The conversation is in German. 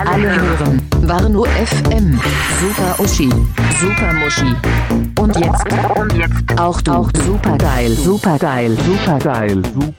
Alle hören Warnow FM. Super Uschi, Super Muschi. Und jetzt auch du. Super geil, super geil, super geil, super